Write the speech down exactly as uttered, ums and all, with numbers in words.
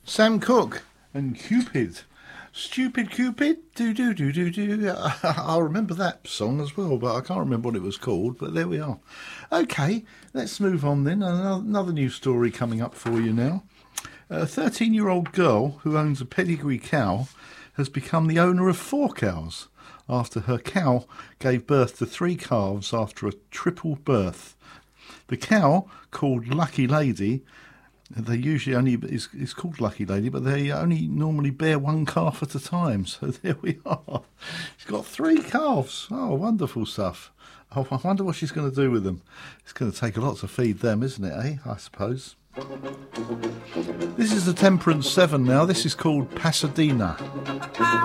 Sam Cooke and Cupid. Stupid Cupid, do do do do do. I remember that song as well, but I can't remember what it was called. But there we are. Okay, let's move on then. Another news story coming up for you now. A thirteen-year-old girl who owns a pedigree cow has become the owner of four cows after her cow gave birth to three calves after a triple birth. The cow, called Lucky Lady, they usually only is it's called Lucky Lady, but they only normally bear one calf at a time. So there we are. She's got three calves. Oh, wonderful stuff. Oh, I wonder what she's going to do with them. It's going to take a lot to feed them, isn't it, eh? I suppose. This is the Temperance Seven now. This is called Pasadena.